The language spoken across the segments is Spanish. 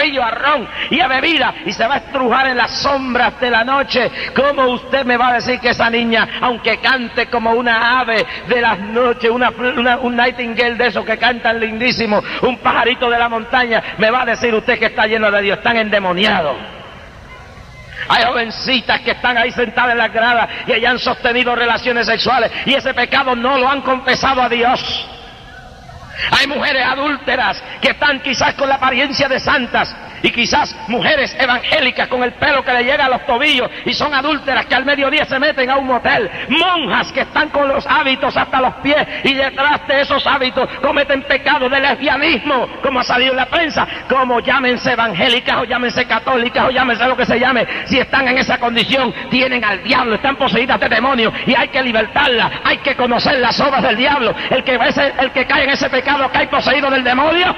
cigarrillo, a ron y a bebida y se va a estrujar en las sombras de la noche. ¿Cómo usted me va a decir que esa niña, aunque cante como una ave de las noches, un nightingale de esos que cantan lindísimo, un pajarito de la montaña, me va a decir usted que está lleno de Dios? Están endemoniados. Hay jovencitas que están ahí sentadas en las gradas y allá han sostenido relaciones sexuales y ese pecado no lo han confesado a Dios. Hay mujeres adúlteras que están quizás con la apariencia de santas y quizás mujeres evangélicas con el pelo que le llega a los tobillos y son adúlteras que al mediodía se meten a un motel. Monjas que están con los hábitos hasta los pies y detrás de esos hábitos cometen pecados de lesbianismo, como ha salido en la prensa. Como llámense evangélicas o llámense católicas o llámense lo que se llame, si están en esa condición tienen al diablo, están poseídas de demonios y hay que libertarlas, hay que conocer las obras del diablo. El que cae en ese pecado cae poseído del demonio.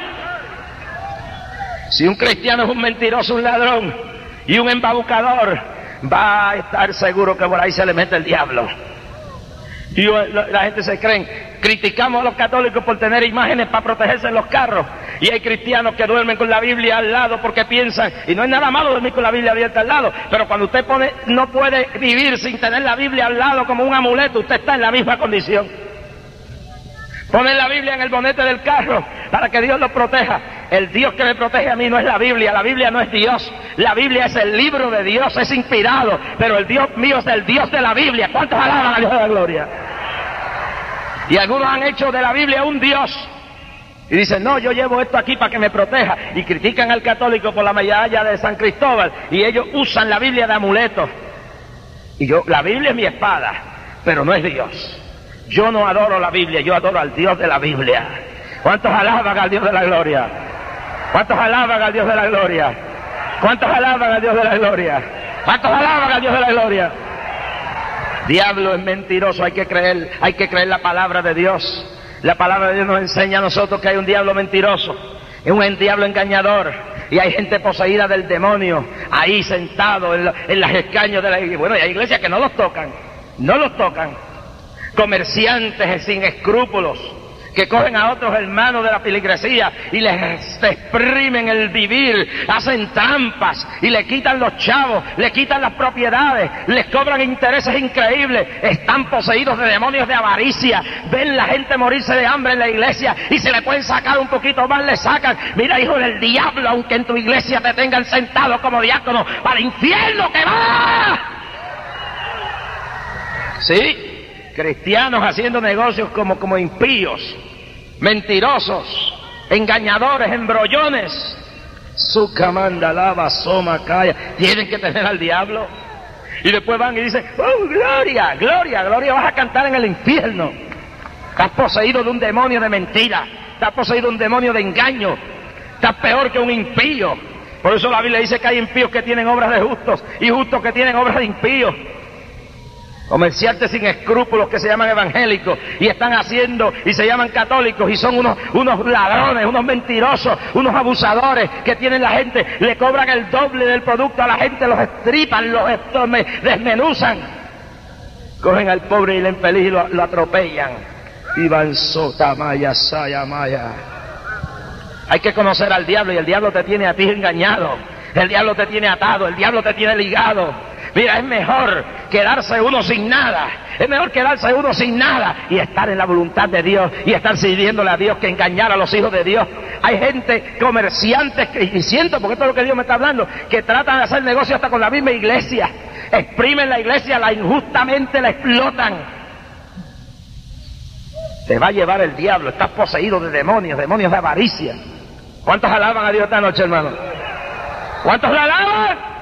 Si un cristiano es un mentiroso, un ladrón y un embabucador, va a estar seguro que por ahí se le mete el diablo. Y la gente se cree, criticamos a los católicos por tener imágenes para protegerse en los carros, y hay cristianos que duermen con la Biblia al lado porque piensan, y no es nada malo dormir con la Biblia abierta al lado, pero cuando usted no puede vivir sin tener la Biblia al lado como un amuleto, usted está en la misma condición. Poner la Biblia en el bonete del carro para que Dios lo proteja. El Dios que me protege a mí no es la Biblia no es Dios. La Biblia es el libro de Dios, es inspirado, pero el Dios mío es el Dios de la Biblia. ¿Cuántos alaban a Dios de la gloria? Y algunos han hecho de la Biblia un Dios. Y dicen, no, yo llevo esto aquí para que me proteja. Y critican al católico por la medalla de San Cristóbal. Y ellos usan la Biblia de amuleto. Y la Biblia es mi espada, pero no es Dios. Yo no adoro la Biblia, yo adoro al Dios de la Biblia. ¿Cuántos alaban al Dios de la gloria? ¿Cuántos alaban al Dios de la gloria? ¿Cuántos alaban al Dios de la gloria? ¿Cuántos alaban al Dios de la gloria? Diablo es mentiroso, hay que creer la palabra de Dios. La palabra de Dios nos enseña a nosotros que hay un diablo mentiroso, es un diablo engañador, y hay gente poseída del demonio ahí sentado en las escaños de la iglesia. Bueno, y hay iglesias que no los tocan. Comerciantes sin escrúpulos que cogen a otros hermanos de la feligresía y les exprimen el vivir, hacen trampas y le quitan los chavos, le quitan las propiedades, les cobran intereses increíbles, están poseídos de demonios de avaricia, ven la gente morirse de hambre en la iglesia y si le pueden sacar un poquito más le sacan. Mira, hijo del diablo, aunque en tu iglesia te tengan sentado como diácono, para el infierno que va. ¿Sí? Cristianos haciendo negocios como impíos, mentirosos, engañadores, embrollones. Su camanda lava, soma, calla. Tienen que tener al diablo. Y después van y dicen, oh, gloria, gloria, gloria, vas a cantar en el infierno. Estás poseído de un demonio de mentira, estás poseído de un demonio de engaño, estás peor que un impío. Por eso la Biblia dice que hay impíos que tienen obras de justos y justos que tienen obras de impíos. Comerciantes sin escrúpulos que se llaman evangélicos y están haciendo y se llaman católicos y son unos ladrones, unos mentirosos, unos abusadores que tienen la gente, le cobran el doble del producto a la gente, los estripan, los desmenuzan, cogen al pobre y al infeliz y lo atropellan. Y van sota maya, saya maya. Hay que conocer al diablo y el diablo te tiene a ti engañado, el diablo te tiene atado, el diablo te tiene ligado. Mira, es mejor quedarse uno sin nada, y estar en la voluntad de Dios y estar sirviéndole a Dios que engañar a los hijos de Dios. Hay gente, comerciantes, y siento, porque esto es lo que Dios me está hablando, que tratan de hacer negocio hasta con la misma iglesia, exprimen la iglesia, injustamente la explotan. Te va a llevar el diablo, estás poseído de demonios de avaricia. ¿Cuántos alaban a Dios esta noche, hermano? ¿Cuántos la alaban?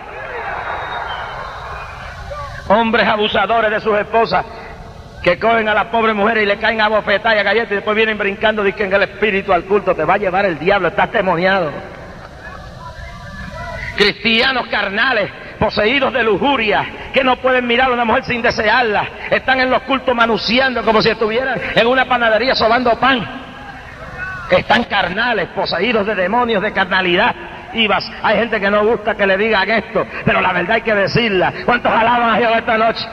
Hombres abusadores de sus esposas que cogen a las pobres mujeres y le caen a bofetadas y a galletas y después vienen brincando dicen que el espíritu al culto. Te va a llevar el diablo, estás demoniado. Cristianos carnales poseídos de lujuria que no pueden mirar a una mujer sin desearla, están en los cultos manuseando como si estuvieran en una panadería sobando pan. Están carnales, poseídos de demonios de carnalidad. Hay gente que no gusta que le digan esto, pero la verdad hay que decirla. ¿Cuántos alaban a Dios esta noche?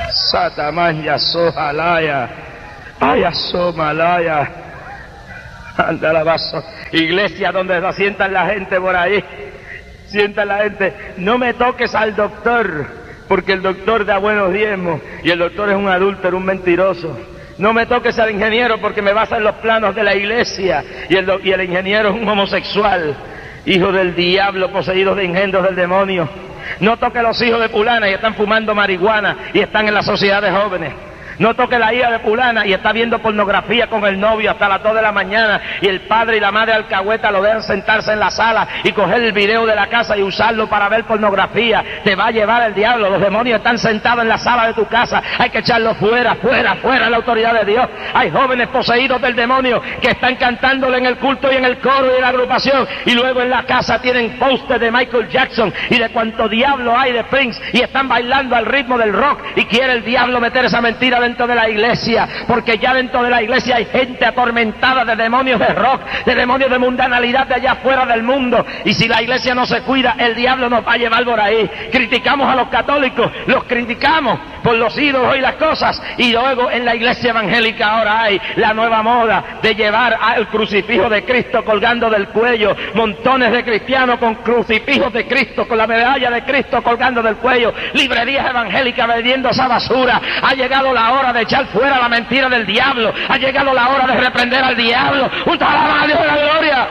Satamanya sohalaya, ayasomalaya, Anda la vaso. Iglesia donde se sientan la gente por ahí. Sientan la gente. No me toques al doctor, porque el doctor da buenos diezmos y el doctor es un adúltero, un mentiroso. No me toques al ingeniero porque me basa en los planos de la iglesia y el ingeniero es un homosexual, hijo del diablo, poseído de engendros del demonio. No toques a los hijos de fulana y están fumando marihuana y están en la sociedad de jóvenes. No toque la hija de fulana y está viendo pornografía con el novio hasta las 2 de la mañana y el padre y la madre alcahueta lo dejan sentarse en la sala y coger el video de la casa y usarlo para ver pornografía. Te va a llevar el diablo. Los demonios están sentados en la sala de tu casa. Hay que echarlos fuera, fuera, fuera, la autoridad de Dios. Hay jóvenes poseídos del demonio que están cantándole en el culto y en el coro y en la agrupación y luego en la casa tienen póster de Michael Jackson y de cuanto diablo hay de Prince y están bailando al ritmo del rock y quiere el diablo meter esa mentira dentro de la iglesia, porque ya dentro de la iglesia hay gente atormentada de demonios de rock, de demonios de mundanalidad de allá afuera del mundo, y si la iglesia no se cuida, el diablo nos va a llevar por ahí. Criticamos a los católicos, los criticamos por los ídolos y las cosas, y luego en la iglesia evangélica ahora hay la nueva moda de llevar al crucifijo de Cristo colgando del cuello, montones de cristianos con crucifijos de Cristo, con la medalla de Cristo colgando del cuello, librerías evangélicas vendiendo esa basura. Ha llegado la hora de echar fuera la mentira del diablo. Ha llegado la hora de reprender al diablo. ¡Un alaba a Dios de la gloria!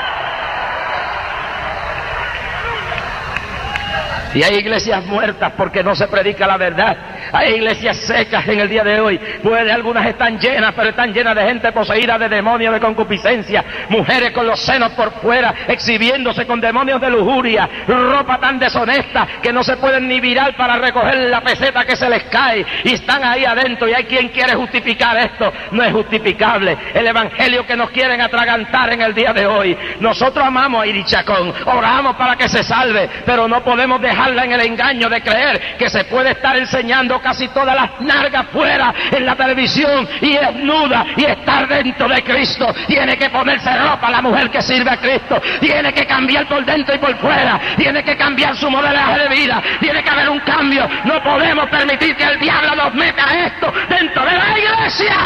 Y hay iglesias muertas porque no se predica la verdad. Hay iglesias secas en el día de hoy. Pues algunas están llenas, pero están llenas de gente poseída de demonios de concupiscencia. Mujeres con los senos por fuera, exhibiéndose con demonios de lujuria. Ropa tan deshonesta que no se pueden ni virar para recoger la peseta que se les cae. Y están ahí adentro y hay quien quiere justificar esto. No es justificable. El evangelio que nos quieren atragantar en el día de hoy. Nosotros amamos a Irichacón, oramos para que se salve, pero no podemos dejarla en el engaño de creer que se puede estar enseñando casi todas las nalgas fuera en la televisión y desnuda y estar dentro de Cristo. Tiene que ponerse ropa la mujer que sirve a Cristo, tiene que cambiar por dentro y por fuera, tiene que cambiar su modelaje de vida, tiene que haber un cambio. No podemos permitir que el diablo nos meta esto dentro de la iglesia.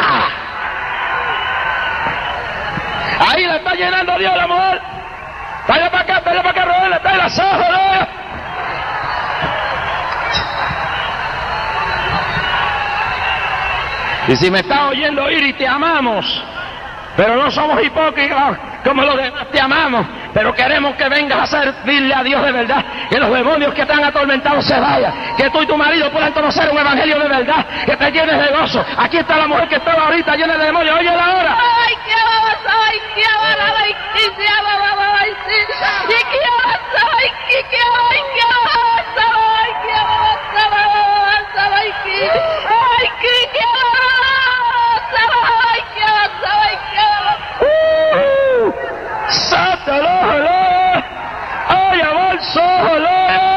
Ahí le está llenando Dios a la mujer. Vaya para acá, Roel, está en las ojos, ¿no? Y si me estás oyendo oír y te amamos, pero no somos hipócritas como los demás, te amamos, pero queremos que vengas a servirle a Dios de verdad, que los demonios que te han atormentado se vayan, que tú y tu marido puedan conocer un evangelio de verdad, que te llenes de gozo. Aquí está la mujer que estaba ahorita llena de demonios, oye la hora. Ay, qué babas, ay, qué babas, ay, qué babas, ay, qué babas, ay, qué babas, ay, qué babas, ay, qué ¡Sátalo! ¡Ay, amor, solo!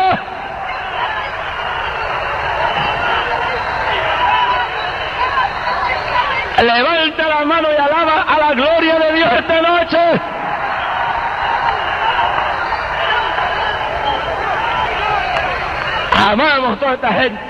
Levanta la mano y alaba a la gloria de Dios esta noche. Amamos toda esta gente.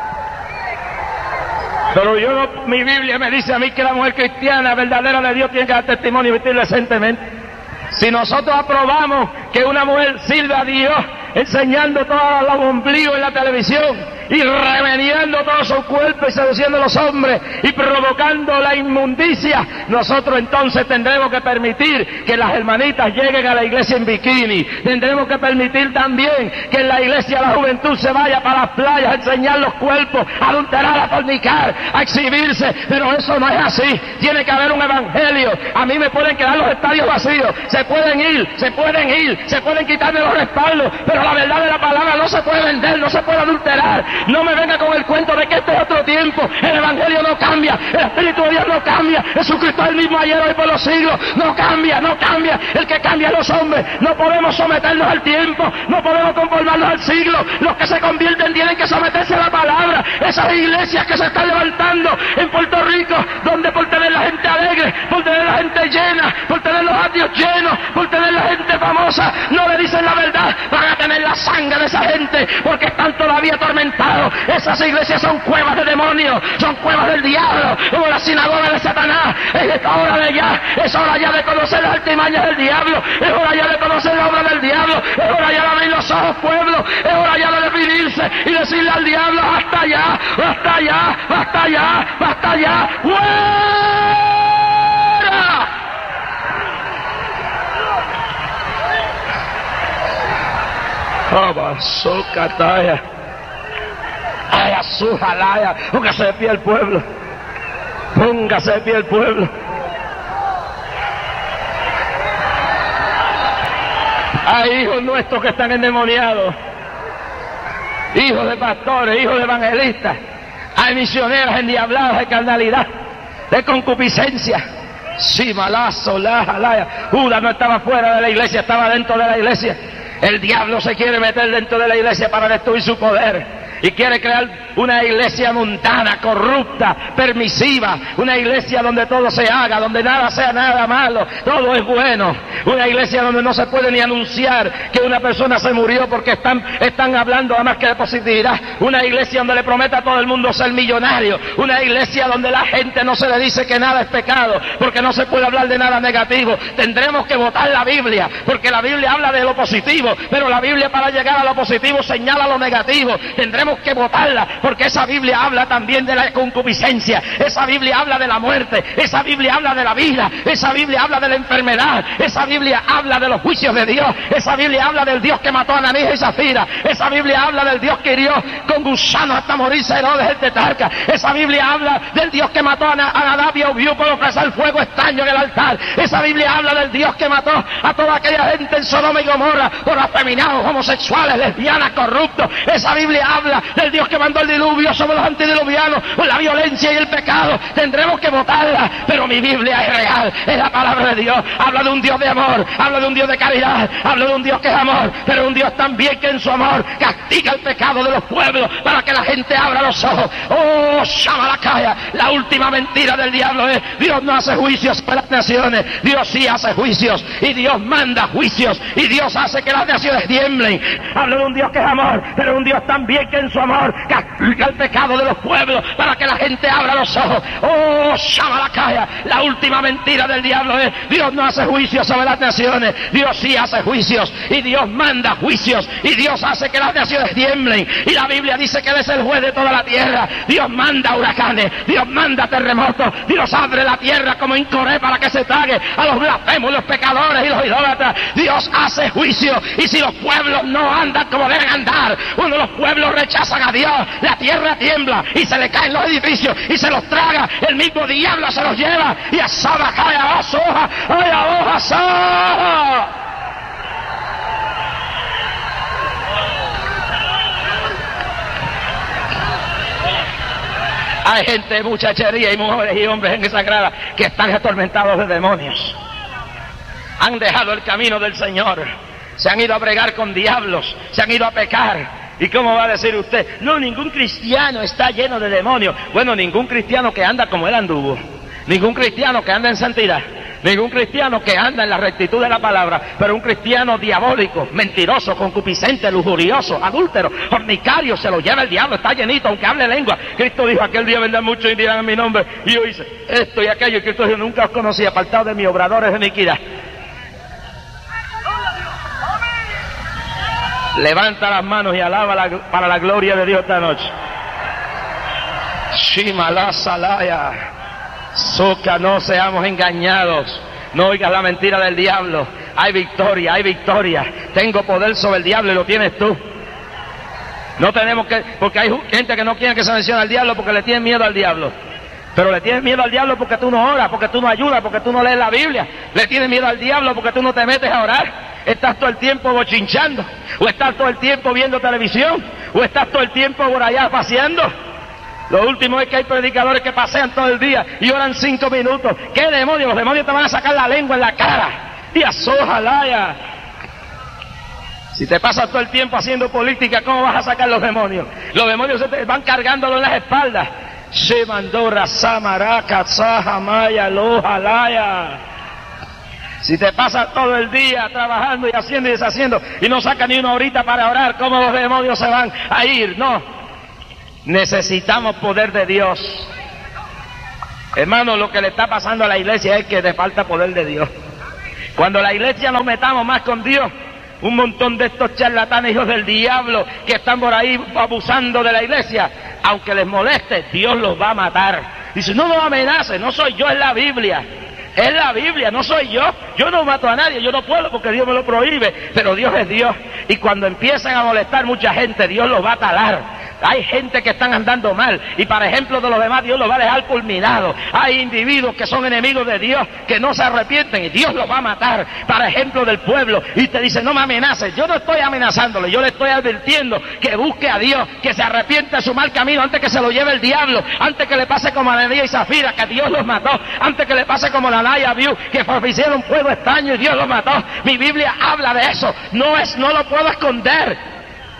Pero yo no, mi Biblia me dice a mí que la mujer cristiana verdadera de Dios tiene que dar testimonio y vestir decentemente. Si nosotros aprobamos que una mujer sirva a Dios enseñando todos los ombligos en la televisión y remediando todo su cuerpo y seduciendo a los hombres y provocando la inmundicia, nosotros entonces tendremos que permitir que las hermanitas lleguen a la iglesia en bikini. Tendremos que permitir también que en la iglesia la juventud se vaya para las playas a enseñar los cuerpos, a adulterar, a fornicar, a exhibirse. Pero eso no es así. Tiene que haber un evangelio. A mí me pueden quedar los estadios vacíos, se pueden ir, quitarme los respaldos, pero la verdad de la palabra no se puede vender, no se puede adulterar. No me venga con el cuento de que este es otro tiempo. El evangelio no cambia, el Espíritu de Dios no cambia, Jesucristo es el mismo ayer, hoy, por los siglos. No cambia. El que cambia es los hombres. No podemos someternos al tiempo, no podemos conformarnos al siglo. Los que se convierten tienen que someterse a la palabra. Esas iglesias que se están levantando en Puerto Rico, donde por tener la gente alegre, por tener la gente llena, por tener los atrios llenos, por tener la gente famosa no le dicen la verdad, van a tener la sangre de esa gente, porque están todavía atormentados. Esas iglesias son cuevas de demonios, son cuevas del diablo, como la sinagoga de Satanás. Es hora de ya, es hora ya de conocer las artimañas del diablo, es hora ya de conocer la obra del diablo, es hora ya de abrir los ojos, pueblo, es hora ya de definirse y decirle al diablo: basta ya, basta ya, basta ya, basta ya, ¡fuera! Abasocataya, ay, azujalaya, póngase de pie el pueblo, póngase de pie el pueblo. Hay hijos nuestros que están endemoniados, hijos de pastores, hijos de evangelistas. Hay misioneras endiabladas de carnalidad, de concupiscencia. Sí, malazo, la jalaya. Judas no estaba fuera de la iglesia, estaba dentro de la iglesia. El diablo se quiere meter dentro de la iglesia para destruir su poder. Y quiere crear una iglesia mundana, corrupta, permisiva, una iglesia donde todo se haga, donde nada sea nada malo, todo es bueno, una iglesia donde no se puede ni anunciar que una persona se murió porque están hablando nada más que de positividad, una iglesia donde le promete a todo el mundo ser millonario, una iglesia donde la gente no se le dice que nada es pecado, porque no se puede hablar de nada negativo. Tendremos que votar la Biblia, porque la Biblia habla de lo positivo, pero la Biblia, para llegar a lo positivo, señala lo negativo. Tendremos que votarla, porque esa Biblia habla también de la concupiscencia, esa Biblia habla de la muerte, esa Biblia habla de la vida, esa Biblia habla de la enfermedad, esa Biblia habla de los juicios de Dios, esa Biblia habla del Dios que mató a Ananías y Zafira, esa Biblia habla del Dios que hirió con gusanos hasta morirse Herodes el tetrarca, esa Biblia habla del Dios que mató a Nadab y Abiú por ofrecer fuego extraño en el altar, esa Biblia habla del Dios que mató a toda aquella gente en Sodoma y Gomorra por afeminados, homosexuales, lesbianas, corruptos. Esa Biblia habla del Dios que mandó el diluvio sobre los antediluvianos por la violencia y el pecado. Tendremos que votarla, pero mi Biblia es real, es la palabra de Dios. Habla de un Dios de amor, habla de un Dios de caridad, habla de un Dios que es amor, pero un Dios también que en su amor castiga el pecado de los pueblos para que la gente abra los ojos. Oh, Shamalakaya, la última mentira del diablo es: Dios no hace juicios para las naciones. Dios sí hace juicios, y Dios manda juicios, y Dios hace que las naciones tiemblen. Habla de un Dios que es amor, pero un Dios también que en su amor castiga el pecado de los pueblos para que la gente abra los ojos. Oh, Shamalakaya, la última mentira del diablo es: Dios no hace juicios sobre las naciones. Dios sí hace juicios, y Dios manda juicios, y Dios hace que las naciones tiemblen. Y la Biblia dice que Él es el juez de toda la tierra. Dios manda huracanes, Dios manda terremotos, Dios abre la tierra como en Coré para que se trague a los blasfemos, los pecadores y los idólatras. Dios hace juicio, y si los pueblos no andan como deben andar, cuando los pueblos rechazan a Dios, la tierra tiembla y se le caen los edificios y se los traga, el mismo diablo se los lleva, y asaba cae a la soja, ay a hoja soja. Hay gente de muchachería y mujeres y hombres en esa grada que están atormentados de demonios. Han dejado el camino del Señor, se han ido a bregar con diablos, se han ido a pecar. ¿Y cómo va a decir usted? No, ningún cristiano está lleno de demonios. Bueno, ningún cristiano que anda como él anduvo, ningún cristiano que anda en santidad, ningún cristiano que anda en la rectitud de la palabra, pero un cristiano diabólico, mentiroso, concupiscente, lujurioso, adúltero, fornicario, se lo lleva el diablo, está llenito, aunque hable lengua. Cristo dijo: aquel día vendrán muchos y dirán en mi nombre, y yo hice esto y aquello, y Cristo dijo: nunca os conocí, apartados de mí, obradores de iniquidad. Levanta las manos y alaba para la gloria de Dios esta noche. Shimala Salaya. Soca, no seamos engañados. No oigas la mentira del diablo. Hay victoria, hay victoria. Tengo poder sobre el diablo y lo tienes tú. No tenemos que, porque hay gente que no quiere que se mencione al diablo porque le tienen miedo al diablo. Pero le tienes miedo al diablo porque tú no oras, porque tú no ayudas, porque tú no lees la Biblia. Le tienes miedo al diablo porque tú no te metes a orar. Estás todo el tiempo bochinchando, o estás todo el tiempo viendo televisión, o estás todo el tiempo por allá paseando. Lo último es que hay predicadores que pasean todo el día y oran 5 minutos. ¿Qué demonios? Los demonios te van a sacar la lengua en la cara. Y asojalaya. Si te pasas todo el tiempo haciendo política, ¿cómo vas a sacar los demonios? Los demonios se te van cargándolo en las espaldas. Shemandora Samaraka Sahamaya Lojalaya. Si te pasas todo el día trabajando y haciendo y deshaciendo y no sacas ni una horita para orar, ¿cómo los demonios se van a ir? No. Necesitamos poder de Dios. Hermano, lo que le está pasando a la iglesia es que le falta poder de Dios. Cuando la iglesia nos metamos más con Dios, un montón de estos charlatanes hijos del diablo que están por ahí abusando de la iglesia, aunque les moleste, Dios los va a matar. Dice, no nos amenace, no soy yo, es la Biblia. Es la Biblia, no soy yo. Yo no mato a nadie, yo no puedo porque Dios me lo prohíbe, pero Dios es Dios. Y cuando empiezan a molestar mucha gente, Dios los va a talar. Hay gente que están andando mal y para ejemplo de los demás Dios los va a dejar fulminados. Hay individuos que son enemigos de Dios que no se arrepienten y Dios los va a matar para ejemplo del pueblo. Y te dice, no me amenaces. Yo no estoy amenazándole, yo le estoy advirtiendo que busque a Dios, que se arrepiente de su mal camino antes que se lo lleve el diablo, antes que le pase como a Ananías y Zafira, que Dios los mató, antes que le pase como a Anaya Abiú, que hicieron fuego extraño y Dios los mató. Mi Biblia habla de eso, no lo puedo esconder.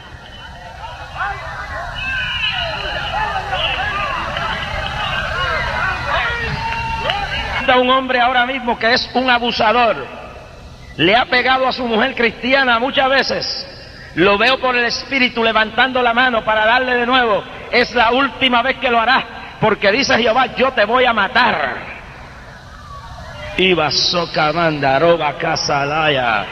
Un hombre ahora mismo que es un abusador, le ha pegado a su mujer cristiana muchas veces, lo veo por el espíritu levantando la mano para darle de nuevo, es la última vez que lo hará, porque dice Jehová, yo te voy a matar. Iba socamandaroba casalaya.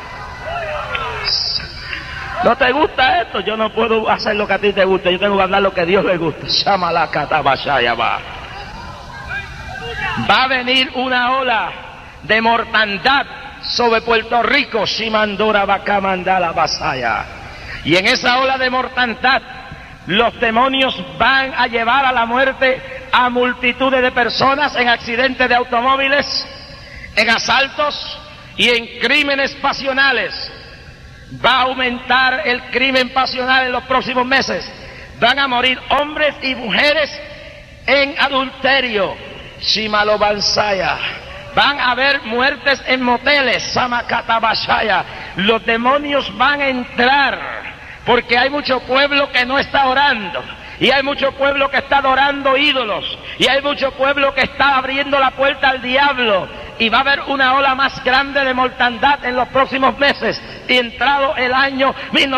¿No te gusta esto? Yo no puedo hacer lo que a ti te gusta, yo tengo que hablar lo que a Dios le gusta. Shamala katabashaya va. Va a venir una ola de mortandad sobre Puerto Rico, Shimandora Bacamandala Basaya. Y en esa ola de mortandad, los demonios van a llevar a la muerte a multitudes de personas en accidentes de automóviles, en asaltos y en crímenes pasionales. Va a aumentar el crimen pasional en los próximos meses. Van a morir hombres y mujeres en adulterio. Shimalobansaya. Van a haber muertes en moteles, Samakatabashaya. Los demonios van a entrar, porque hay mucho pueblo que no está orando, y hay mucho pueblo que está adorando ídolos, y hay mucho pueblo que está abriendo la puerta al diablo, y va a haber una ola más grande de mortandad en los próximos meses. Y entrado el año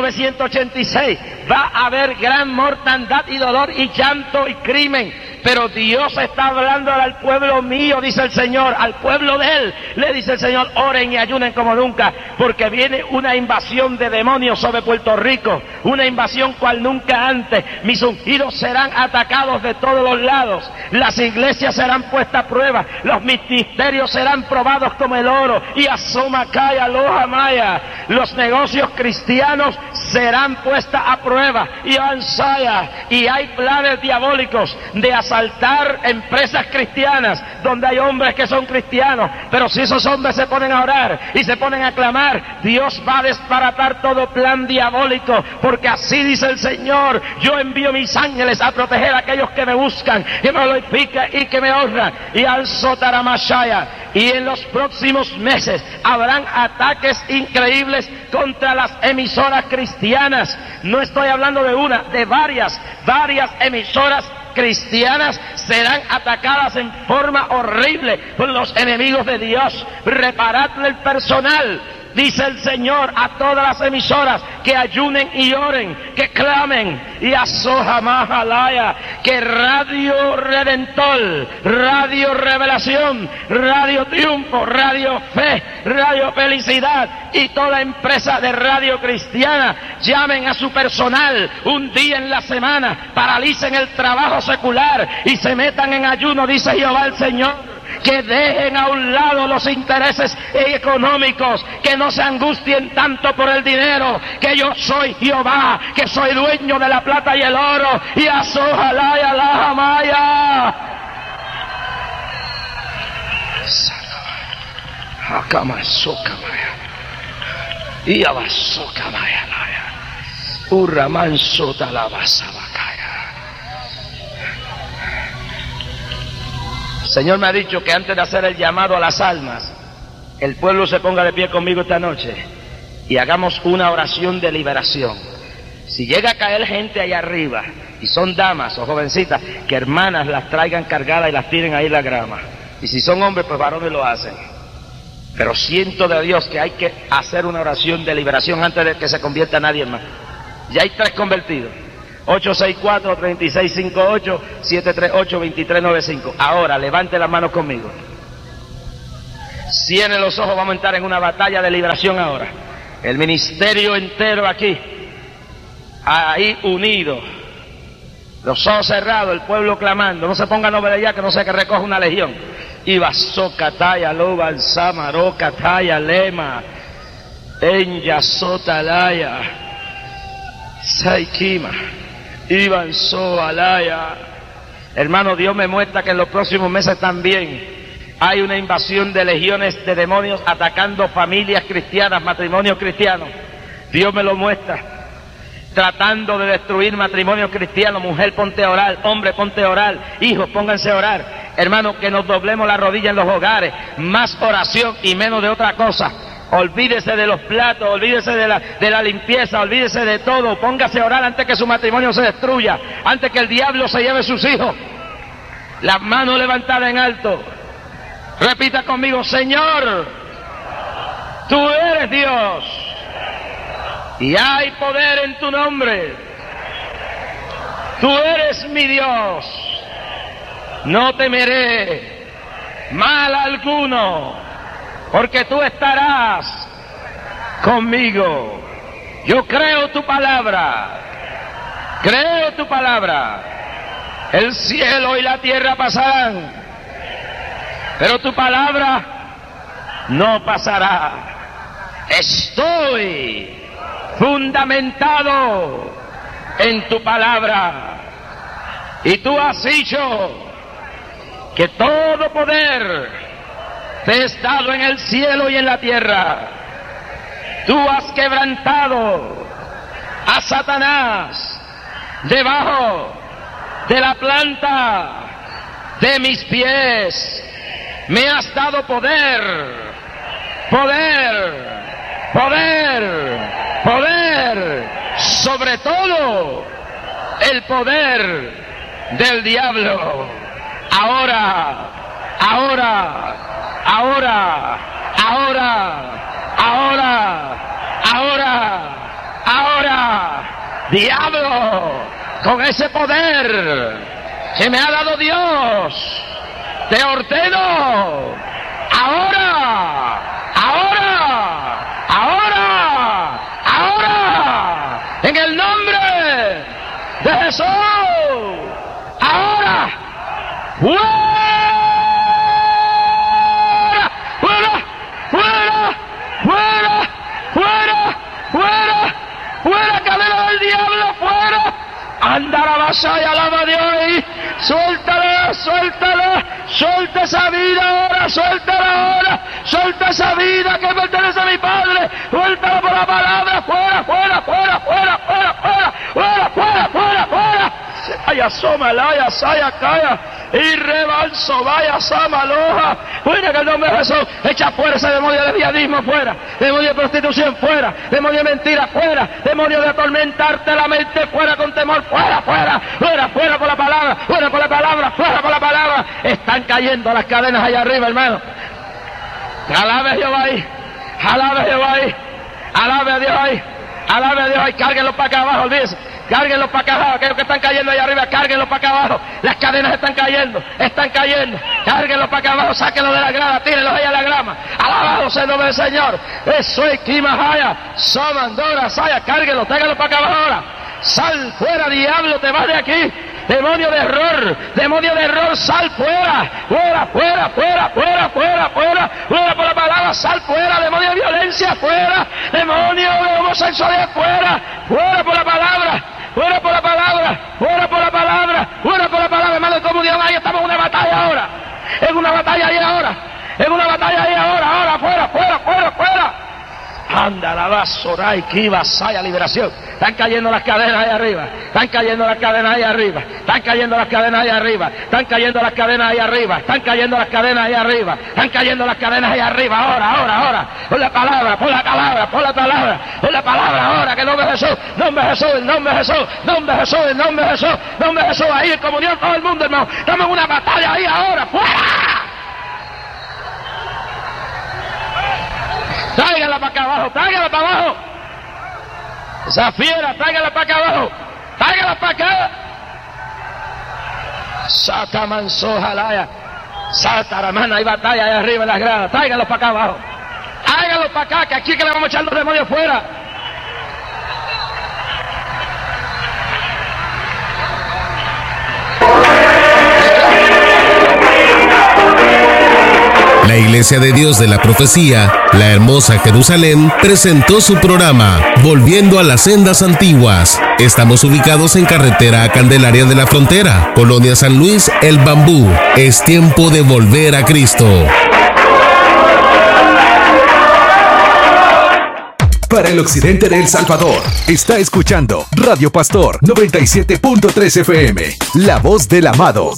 1986, va a haber gran mortandad y dolor y llanto y crimen. Pero Dios está hablando al pueblo mío, dice el Señor, al pueblo de Él. Le dice el Señor, oren y ayunen como nunca, porque viene una invasión de demonios sobre Puerto Rico, una invasión cual nunca antes. Mis ungidos serán atacados de todos los lados, las iglesias serán puestas a prueba, los ministerios serán probados como el oro, y asoma kaya loja maya, los negocios cristianos serán puestas a prueba, y avanzaya, y hay planes diabólicos de asaltar empresas cristianas donde hay hombres que son cristianos, pero si esos hombres se ponen a orar y se ponen a clamar, Dios va a desbaratar todo plan diabólico, porque así dice el Señor, yo envío mis ángeles a proteger a aquellos que me buscan, que me glorifican y que me honran, y al sotaramashaya. Y en los próximos meses habrán ataques increíbles contra las emisoras cristianas. No estoy hablando de una, de varias emisoras cristianas serán atacadas en forma horrible por los enemigos de Dios. Reparadle el personal, dice el Señor, a todas las emisoras, que ayunen y oren, que clamen, y a Sohamahalaya, que Radio Redentor, Radio Revelación, Radio Triunfo, Radio Fe, Radio Felicidad y toda empresa de radio cristiana llamen a su personal un día en la semana, paralicen el trabajo secular y se metan en ayuno, dice Jehová el Señor. Que dejen a un lado los intereses económicos, que no se angustien tanto por el dinero, que yo soy Jehová, que soy dueño de la plata y el oro, y asojalá y alajamaya. Y abasokamaya, urramanso talabasabakaya. El Señor me ha dicho que antes de hacer el llamado a las almas, el pueblo se ponga de pie conmigo esta noche y hagamos una oración de liberación. Si llega a caer gente allá arriba, y son damas o jovencitas, que hermanas las traigan cargadas y las tiren ahí en la grama. Y si son hombres, pues varones lo hacen. Pero siento de Dios que hay que hacer una oración de liberación antes de que se convierta nadie más. Ya hay 3 convertidos. 864-3658, 738-2395. Ahora, levante las manos conmigo. Cierre los ojos, vamos a entrar en una batalla de liberación ahora. El ministerio entero aquí, ahí unido. Los ojos cerrados, el pueblo clamando. No se ponga nombre ya, que no sea que recoja una legión. Ibaso Kataya, Loba, Samaro, Kataya, Lema, Enya, Sotalaya, Saikima, Iban, Soalaya. Hermano, Dios me muestra que en los próximos meses también hay una invasión de legiones de demonios atacando familias cristianas, matrimonios cristianos. Dios me lo muestra. Tratando de destruir matrimonios cristianos. Mujer, ponte a orar. Hombre, ponte a orar. Hijos, pónganse a orar. Hermano, que nos doblemos la rodilla en los hogares. Más oración y menos de otra cosa. Olvídese de los platos, olvídese de la limpieza, olvídese de todo. Póngase a orar antes que su matrimonio se destruya, antes que el diablo se lleve sus hijos. Las manos levantadas en alto. Repita conmigo: Señor, tú eres Dios y hay poder en tu nombre. Tú eres mi Dios. No temeré mal alguno, porque tú estarás conmigo. Yo creo tu palabra. Creo tu palabra. El cielo y la tierra pasarán, pero tu palabra no pasará. Estoy fundamentado en tu palabra. Y tú has dicho que todo poder te es dado en el cielo y en la tierra. Tú has quebrantado a Satanás debajo de la planta de mis pies. Me has dado poder, poder, poder, poder, sobre todo el poder del diablo. Ahora, ahora, ahora, ahora, ahora, ahora, ahora, diablo, con ese poder que me ha dado Dios, te ordeno, ahora, ahora, ahora, ahora, en el nombre de Jesús, ahora, fuera, fuera, fuera, fuera, fuera, fuera, fuera, cadena del diablo, fuera. Anda la vasalla, alaba a Dios ahí. Suéltala, suéltala, suelta esa vida ahora, suéltala ahora, suelta esa vida que pertenece a mi Padre, suéltala por la palabra, fuera, fuera, fuera, fuera, fuera, fuera, fuera, fuera, fuera, fuera. Ay, asoma, laya, saya, calla, y rebalso, vaya, sama, loja, fuera que el nombre de Jesús, echa fuera ese demonio de viadismo, fuera, demonio de prostitución, fuera, demonio de mentira, fuera, demonio de atormentarte la mente, fuera con temor, fuera, fuera, fuera, fuera por la palabra, fuera por la palabra, fuera por la palabra. Están cayendo las cadenas allá arriba, hermano. Alabe a Jehová ahí, alabe a Jehová ahí, alabe a Dios ahí, alabe a Dios ahí, cárguenlos para acá abajo, olvídense. Cárguenlos para acá abajo, aquellos que están cayendo allá arriba, cárguenlos para acá abajo. Las cadenas están cayendo, cárguenlos para acá abajo, sáquenlos de la grama, tírenlos allá a la grama. Alabado sea el nombre del Señor. Eso es Kimahaya, Somandora, Saya, cárguenlos, tráiganlos para acá abajo ahora. Sal fuera, diablo, te vas de aquí. Demonio de error, sal fuera, fuera, fuera, fuera, fuera, fuera, fuera, fuera por la palabra, sal fuera, demonio de violencia, fuera, demonio de homosexualidad, fuera, fuera por la palabra, fuera por la palabra, fuera por la palabra, fuera por la palabra, hermano, como Dios, ahí estamos en una batalla ahora, en una batalla ahí ahora, en una batalla ahí ahora, fuera, fuera, fuera, fuera. Anda la basura y kiva, saya, liberación. Están cayendo las cadenas ahí arriba. Están cayendo las cadenas ahí arriba. Están cayendo las cadenas ahí arriba. Están cayendo las cadenas ahí arriba. Están cayendo las cadenas ahí arriba. Están cayendo las cadenas ahí arriba. Ahora, ahora, ahora. Por la palabra, por la palabra, por la palabra, por la palabra ahora. Que el nombre de Jesús, nombre de Jesús, el nombre de Jesús, nombre de Jesús, el nombre de Jesús, nombre de Jesús. Ahí en comunión todo el mundo, hermano. Estamos en una batalla ahí ahora. ¡Fuera! Tráigala para acá abajo, tráigala para abajo. Esa fiera, tráigala para acá abajo. Tráigala para acá. Sata manso jalaya. Sata ramana, hay batalla allá arriba en las gradas. Tráigalo para acá abajo. Tráigalo para acá, que aquí que le vamos a echar los demonios fuera. La Iglesia de Dios de la Profecía, la hermosa Jerusalén, presentó su programa Volviendo a las Sendas Antiguas. Estamos ubicados en carretera a Candelaria de la Frontera, Colonia San Luis, El Bambú. Es tiempo de volver a Cristo. Para el occidente de El Salvador, está escuchando Radio Pastor 97.3 FM, la voz del amado.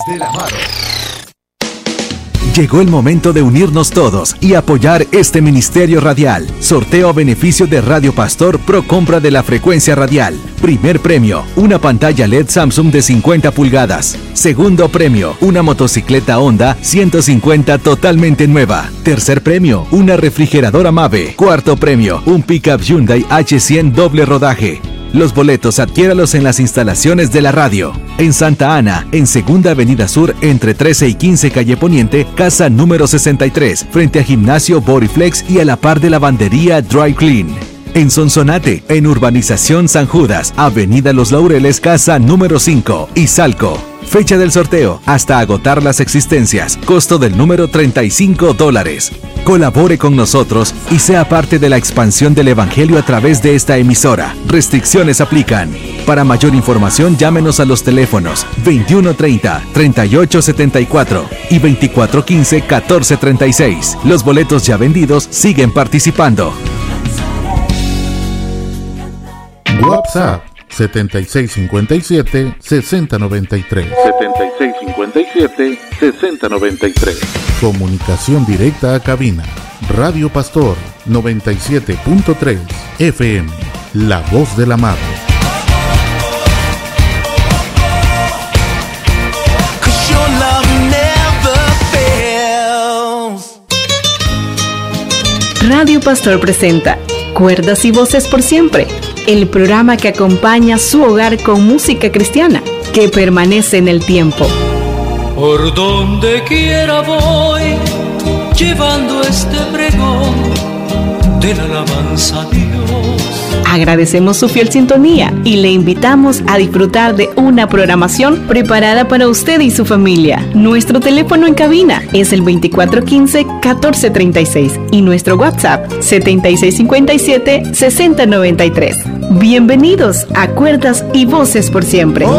Llegó el momento de unirnos todos y apoyar este ministerio radial. Sorteo a beneficio de Radio Pastor Pro compra de la frecuencia radial. Primer premio, una pantalla LED Samsung de 50 pulgadas. Segundo premio, una motocicleta Honda 150 totalmente nueva. Tercer premio, una refrigeradora Mave. Cuarto premio, un pickup Hyundai H100 doble rodaje. Los boletos adquiéralos en las instalaciones de la radio. En Santa Ana, en Segunda Avenida Sur, entre 13 y 15 Calle Poniente, casa número 63, frente a Gimnasio Bodyflex y a la par de Lavandería Dry Clean. En Sonsonate, en Urbanización San Judas, Avenida Los Laureles, casa número 5, Izalco. Fecha del sorteo, hasta agotar las existencias. Costo del número $35. Colabore con nosotros y sea parte de la expansión del Evangelio a través de esta emisora. Restricciones aplican. Para mayor información, llámenos a los teléfonos 2130-3874 y 2415-1436. Los boletos ya vendidos siguen participando. WhatsApp 7657-6093. 7657-6093. Comunicación directa a cabina. Radio Pastor 97.3 FM. La voz del amado. Radio Pastor presenta Cuerdas y Voces por Siempre, el programa que acompaña su hogar con música cristiana, que permanece en el tiempo. Por donde quiera voy, llevando este pregón de la alabanza a Dios. Agradecemos su fiel sintonía y le invitamos a disfrutar de una programación preparada para usted y su familia. Nuestro teléfono en cabina es el 2415-1436 y nuestro WhatsApp 7657-6093. Bienvenidos a Cuerdas y Voces por Siempre.